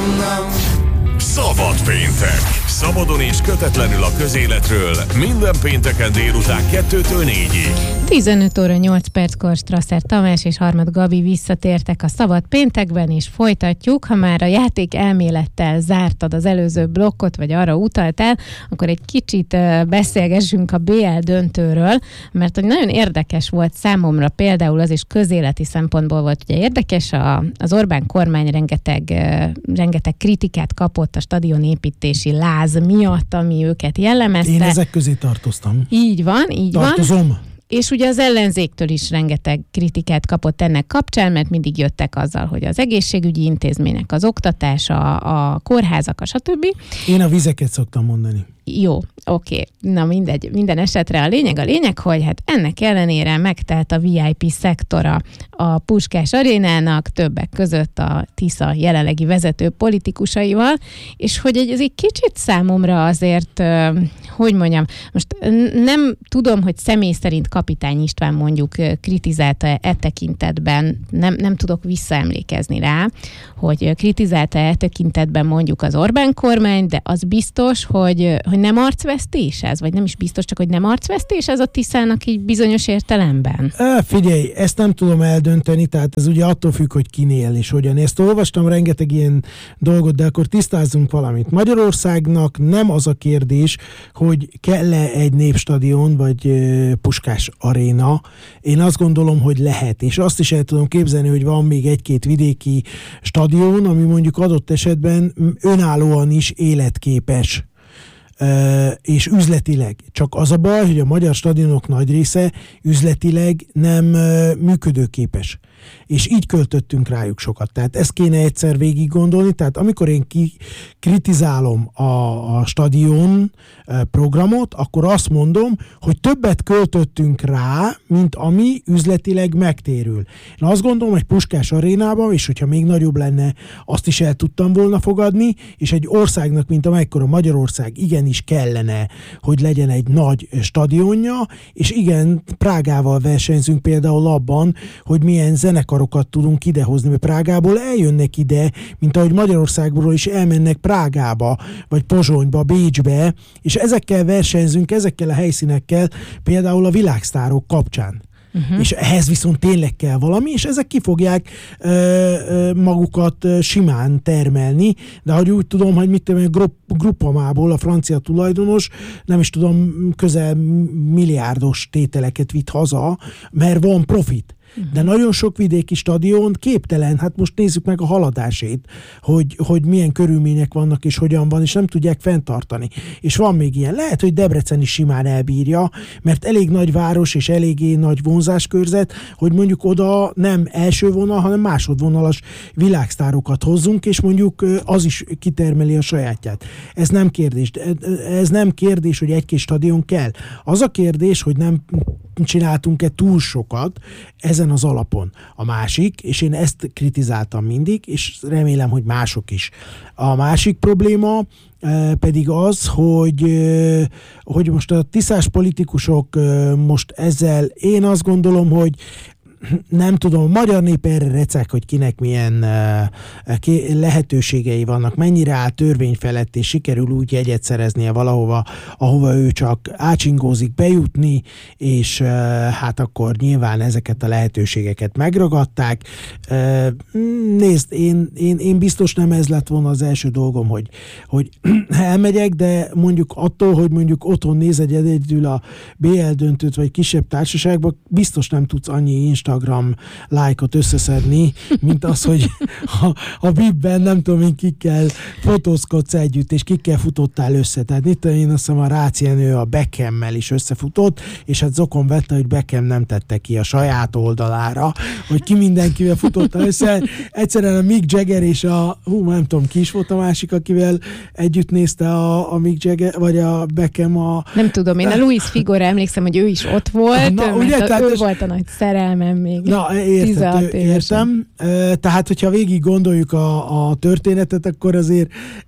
Szabad péntek. Szabadon és kötetlenül a közéletről minden pénteken délután 2-től 4-ig. 15 óra 8 perckor Strasser Tamás és Harmad Gabi visszatértek a Szabad péntekben, és folytatjuk. Ha már a játék elmélettel zártad az előző blokkot, vagy arra utaltál, akkor egy kicsit beszélgessünk a BL döntőről, mert hogy nagyon érdekes volt számomra, például az is közéleti szempontból volt ugye érdekes, az Orbán kormány rengeteg kritikát kapott a stadionépítési láz miatt, ami őket jellemezte. Én ezek közé tartoztam. Így van. Tartozom. És ugye az ellenzéktől is rengeteg kritikát kapott ennek kapcsán, mert mindig jöttek azzal, hogy az egészségügyi intézmények, az oktatás, a kórházak, a stb. Én a vizeket szoktam mondani. Jó, oké. Na mindegy, minden esetre a lényeg, hogy hát ennek ellenére megtelt a VIP szektora a Puskás Arénának, többek között a Tisza jelenlegi vezető politikusaival, és hogy ez egy kicsit számomra azért, hogy mondjam, most nem tudom, hogy személy szerint Kapitány István mondjuk kritizálta tekintetben, nem tudok visszaemlékezni rá, hogy kritizálta tekintetben mondjuk az Orbán kormány, de az biztos, hogy nem arcvesztés ez? Vagy nem is biztos, csak hogy nem arcvesztés ez a Tiszának így bizonyos értelemben? Figyelj, ezt nem tudom eldönteni, tehát ez ugye attól függ, hogy kinél és hogyan. Ezt olvastam rengeteg ilyen dolgot, de akkor tisztázzunk valamit. Magyarországnak nem az a kérdés, hogy kell-e egy népstadion, vagy Puskás Aréna. Én azt gondolom, hogy lehet. És azt is el tudom képzelni, hogy van még egy-két vidéki stadion, ami mondjuk adott esetben önállóan is életképes. És üzletileg. Csak az a baj, hogy a magyar stadionok nagy része üzletileg nem működőképes. És így költöttünk rájuk sokat. Tehát ezt kéne egyszer végig gondolni. Tehát amikor én kritizálom a stadion programot, akkor azt mondom, hogy többet költöttünk rá, mint ami üzletileg megtérül. Én azt gondolom, hogy Puskás Arénában, és hogyha még nagyobb lenne, azt is el tudtam volna fogadni, és egy országnak, mint amekkora Magyarország, igenis kellene, hogy legyen egy nagy stadionja, és igen, Prágával versenyzünk például abban, hogy milyen zenekarokat tudunk idehozni, mert Prágából eljönnek ide, mint ahogy Magyarországból is elmennek Prágába, vagy Pozsonyba, Bécsbe, és ezekkel versenyzünk, ezekkel a helyszínekkel, például a világsztárok kapcsán. És ehhez viszont tényleg kell valami, és ezek ki fogják magukat simán termelni, de hogy úgy tudom, hogy Gruppamából a francia tulajdonos, nem is tudom, közel milliárdos tételeket vitt haza, mert van profit. De nagyon sok vidéki stadion képtelen, hát most nézzük meg a haladásét, hogy milyen körülmények vannak és hogyan van, és nem tudják fenntartani. És van még ilyen. Lehet, hogy Debrecen is simán elbírja, mert elég nagy város és eléggé nagy vonzáskörzet, hogy mondjuk oda nem első vonal, hanem másodvonalas világsztárokat hozzunk, és mondjuk az is kitermeli a sajátját. Ez nem kérdés. Ez nem kérdés, hogy egy-két stadion kell. Az a kérdés, hogy nem csináltunk-e túl sokat ezen az alapon. A másik, és én ezt kritizáltam mindig, és remélem, hogy mások is. A másik probléma pedig az, hogy most a tiszás politikusok most ezzel, én azt gondolom, hogy nem tudom, a magyar nép erre receg, hogy kinek milyen lehetőségei vannak, mennyire áll törvény felett, és sikerül úgy jegyet szereznie valahova, ahova ő csak ácsingózik bejutni, és hát akkor nyilván ezeket a lehetőségeket megragadták. Nézd, én biztos nem ez lett volna az első dolgom, hogy elmegyek, de mondjuk attól, hogy mondjuk otthon néz egyedül a BL döntőt, vagy kisebb társaságban, biztos nem tudsz annyi Instagram lájkot összeszedni, mint az, hogy a VIP-ben nem tudom én kikkel fotózkodsz együtt, és kikkel futottál össze. Tehát itt én azt hiszem a Rácz Jenő a Beckham-mel is összefutott, és hát zokon vette, hogy Beckham nem tette ki a saját oldalára, hogy ki mindenkivel futottál össze. Egyszerűen a Mick Jagger és nem tudom, ki is volt a másik, akivel együtt nézte a Mick Jagger, vagy a Beckham Nem tudom, én a Luis Figóra emlékszem, hogy ő is ott volt, ő volt a nagy szerelmem még. Na, értem. Tehát, hogyha végig gondoljuk a történetet, akkor azért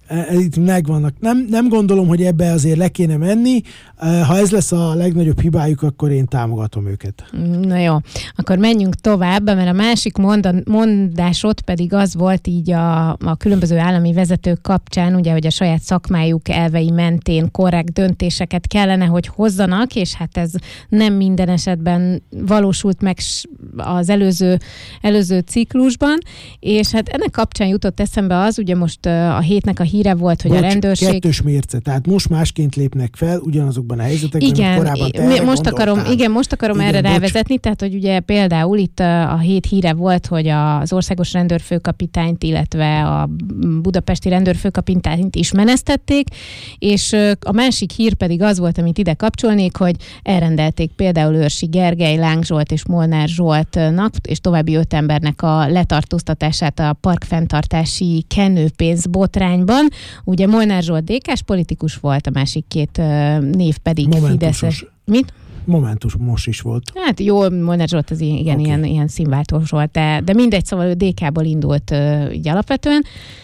itt megvannak. Nem gondolom, hogy ebbe azért le kéne menni. Ha ez lesz a legnagyobb hibájuk, akkor én támogatom őket. Na jó, akkor menjünk tovább, mert a másik mondásod pedig az volt így a különböző állami vezetők kapcsán, ugye, hogy a saját szakmájuk elvei mentén korrekt döntéseket kellene, hogy hozzanak, és hát ez nem minden esetben valósult meg az előző ciklusban, és hát ennek kapcsán jutott eszembe az, ugye most a hétnek a híre volt, hogy a rendőrség... Kettős mérce, tehát most másként lépnek fel ugyanazokban a helyzetekben, igen, korábban most akarom erre rávezetni, tehát hogy ugye például itt a hét híre volt, hogy az országos rendőrfőkapitányt, illetve a budapesti rendőrfőkapitányt is menesztették, és a másik hír pedig az volt, amit ide kapcsolnék, hogy elrendelték például Őrsi Gergely, Láng Zsolt és Molnár Zsoltnak, és további 5 embernek a letartóztatását a parkfenntartási kenőpénz botrányban. Ugye Molnár Zsolt DK-s politikus volt, a másik 2 név pedig fideszes. Mit? Momentumos is volt. Hát jó, Molnár Zsolt az igen, okay. ilyen színváltós volt, de mindegy, szóval ő DK-ból indult így alapvetően.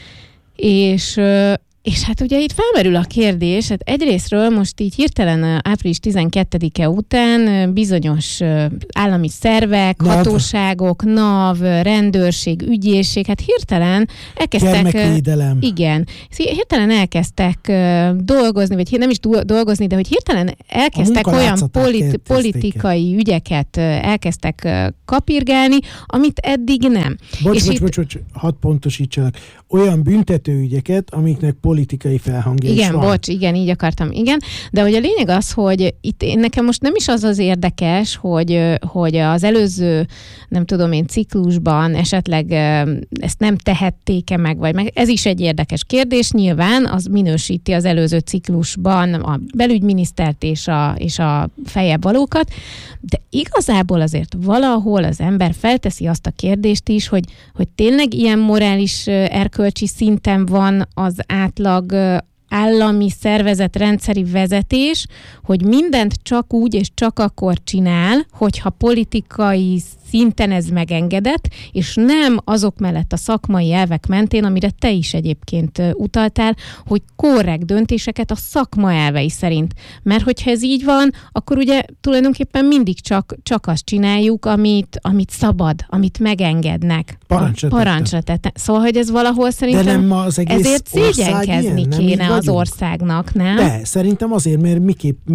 És hát ugye itt felmerül a kérdés, hát egyrésztről most így hirtelen április 12-e után bizonyos állami szervek, hatóságok, NAV, rendőrség, ügyészség, hát hirtelen elkezdtek... Gyermekvédelem. Igen. Hirtelen elkezdtek dolgozni, vagy nem is dolgozni, de hogy hirtelen elkezdtek olyan politikai ügyeket elkezdtek kapirgálni, amit eddig nem. Bocs, hadd pontosítsanak. Olyan büntetőügyeket, amiknek politikai felhangja is van. Igen, így akartam, igen. De hogy a lényeg az, hogy itt nekem most nem is az érdekes, hogy az előző, nem tudom én, ciklusban esetleg ezt nem tehették-e meg, ez is egy érdekes kérdés. Nyilván az minősíti az előző ciklusban a belügyminisztert és a feljebb valókat, de igazából azért valahol az ember felteszi azt a kérdést is, hogy tényleg ilyen morális erkölcsi szinten van az átlag állami szervezet rendszeri vezetés, hogy mindent csak úgy és csak akkor csinál, hogyha politikai szinten ez megengedett, és nem azok mellett a szakmai elvek mentén, amire te is egyébként utaltál, hogy korrekt döntéseket a szakma elvei szerint. Mert hogyha ez így van, akkor ugye tulajdonképpen mindig csak azt csináljuk, amit szabad, amit megengednek. Parancsra tette. Szóval, hogy ez valahol szerintem de nem az egész ezért szégyenkezni kéne az országnak, nem? De szerintem azért, mert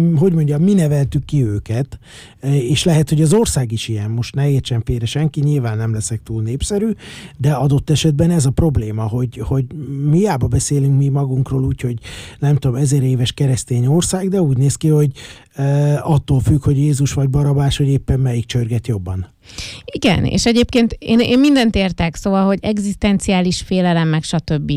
mi neveltük ki őket, és lehet, hogy az ország is ilyen, most ne értsen félre senki, nyilván nem leszek túl népszerű, de adott esetben ez a probléma, hogy hiába beszélünk mi magunkról úgy, hogy nem tudom, 1000 éves keresztény ország, de úgy néz ki, hogy attól függ, hogy Jézus vagy Barabás, hogy éppen melyik csörget jobban. Igen, és egyébként én mindent értek, szóval, hogy egzisztenciális félelem, meg stb.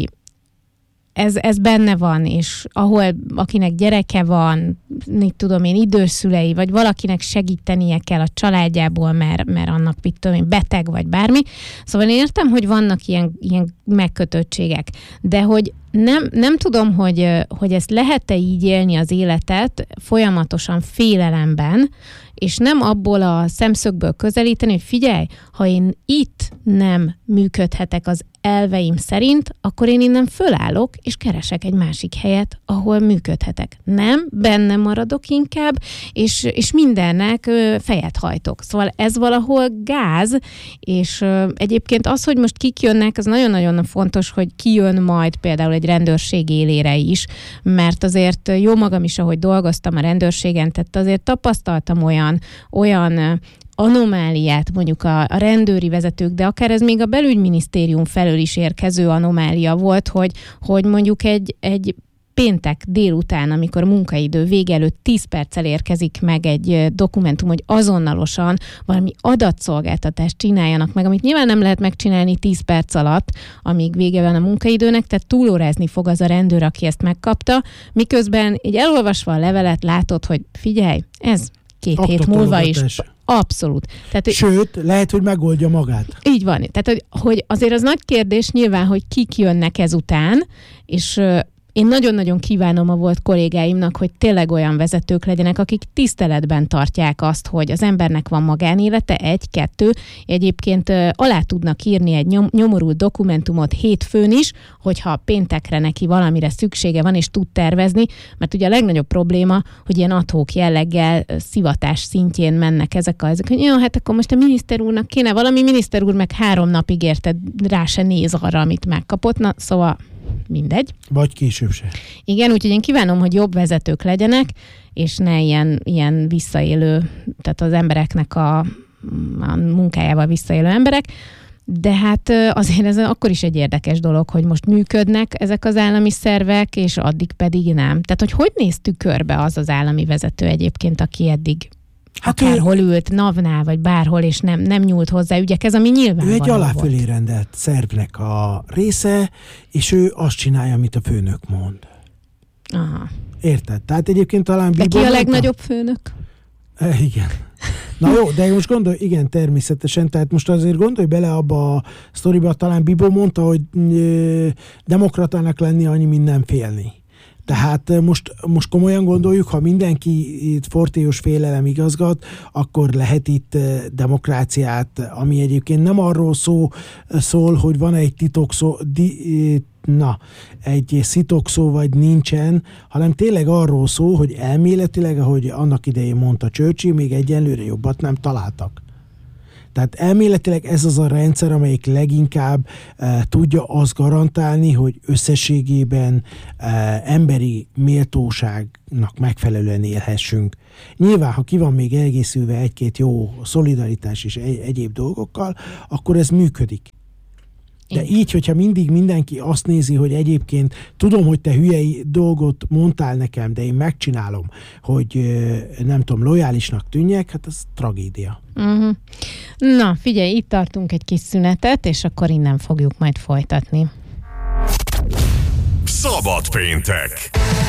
Ez benne van, és akinek gyereke van, mit tudom én, időszülei, vagy valakinek segítenie kell a családjából, mert annak, mit tudom én, beteg, vagy bármi. Szóval én értem, hogy vannak ilyen megkötöttségek, de hogy nem tudom, hogy ezt lehet-e így élni az életet folyamatosan félelemben, és nem abból a szemszögből közelíteni, hogy figyelj, ha én itt nem működhetek az elveim szerint, akkor én innen fölállok, és keresek egy másik helyet, ahol működhetek. Nem, benne maradok inkább, és mindennek fejet hajtok. Szóval ez valahol gáz, és egyébként az, hogy most kik jönnek, az nagyon-nagyon fontos, hogy ki jön majd például egy rendőrség élére is, mert azért jó magam is, ahogy dolgoztam a rendőrségen, tehát azért tapasztaltam olyan anomáliát, mondjuk a rendőri vezetők, de akár ez még a belügyminisztérium felől is érkező anomália volt, hogy mondjuk egy péntek délután, amikor a munkaidő vége előtt 10 perccel érkezik meg egy dokumentum, hogy azonnalosan valami adatszolgáltatást csináljanak meg, amit nyilván nem lehet megcsinálni 10 perc alatt, amíg vége van a munkaidőnek, tehát túlórázni fog az a rendőr, aki ezt megkapta, miközben így elolvasva a levelet látod, hogy figyelj, ez 2 hét múlva is. Abszolút. Tehát, sőt, lehet, hogy megoldja magát. Így van. Tehát, hogy azért az nagy kérdés nyilván, hogy kik jönnek ezután, és Én nagyon-nagyon kívánom a volt kollégáimnak, hogy tényleg olyan vezetők legyenek, akik tiszteletben tartják azt, hogy az embernek van magánélete, 1-2, egyébként alá tudnak írni egy nyomorult dokumentumot hétfőn is, hogyha péntekre neki valamire szüksége van, és tud tervezni, mert ugye a legnagyobb probléma, hogy ilyen ad-hoc jelleggel, szivatás szintjén mennek ezek, hogy jó, hát akkor most a miniszter úrnak kéne valami, miniszter úr meg 3 napig érted, rá se néz arra, amit megkapott, na szóval mindegy. Vagy később se. Igen, úgyhogy én kívánom, hogy jobb vezetők legyenek, és ne ilyen visszaélő, tehát az embereknek a munkájával visszaélő emberek, de hát azért ez akkor is egy érdekes dolog, hogy most működnek ezek az állami szervek, és addig pedig nem. Tehát, hogy néztük körbe az állami vezető egyébként, aki eddig akárhol ült, NAV-nál, vagy bárhol, és nem nyúlt hozzá ügyekhez, ami nyilvánvaló volt. Ő egy aláfölé rendelt szervnek a része, és ő azt csinálja, amit a főnök mond. Aha. Érted? Tehát egyébként talán... De ki a legnagyobb főnök? Igen. Na jó, de most gondolj, igen, természetesen, tehát most azért gondolj bele abba a sztoriba, talán Bibó mondta, hogy demokratának lenni annyi, mint nem félni. Tehát most komolyan gondoljuk, ha mindenki itt fortélyos félelem igazgat, akkor lehet itt demokráciát, ami egyébként nem arról szól, hogy van egy titokszó, egy szitokszó vagy nincsen, hanem tényleg arról szól, hogy elméletileg, ahogy annak idején mondta Churchill, még egyenlőre jobbat nem találtak. Tehát elméletileg ez az a rendszer, amelyik leginkább tudja azt garantálni, hogy összességében emberi méltóságnak megfelelően élhessünk. Nyilván, ha ki van még egészülve 1-2 jó szolidaritás és egyéb dolgokkal, akkor ez működik. De így, hogyha mindig mindenki azt nézi, hogy egyébként tudom, hogy te hülyei dolgot mondtál nekem, de én megcsinálom, hogy nem tudom, lojálisnak tűnjek, hát ez tragédia. Uh-huh. Na, figyelj, itt tartunk egy kis szünetet, és akkor innen fogjuk majd folytatni. Szabad péntek!